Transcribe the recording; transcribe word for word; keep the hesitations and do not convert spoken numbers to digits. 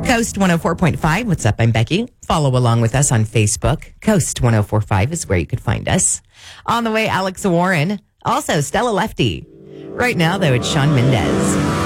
Coast one oh four point five. What's up? I'm Becky. Follow along with us on Facebook. Coast one oh four point five is where you could find us. On the way, Alex Warren. Also, Stella Lefty. Right now, though, it's Shawn Mendes.